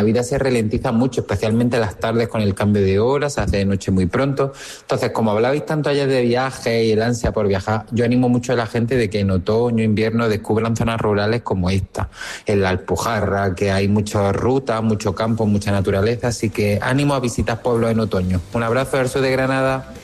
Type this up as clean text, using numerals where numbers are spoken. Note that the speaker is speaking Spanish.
la vida se ralentiza mucho, especialmente las tardes con el cambio de horas, se hace de noche muy pronto. Entonces, como hablabais tanto ayer de viaje y el ansia por viajar, yo animo mucho a la gente de que en otoño, invierno descubran zonas rurales como esta, en la Alpujarra, que hay muchas rutas, mucho campo, mucha naturaleza, así que ánimo a visitar pueblos en otoño. Un abrazo del sur de Granada.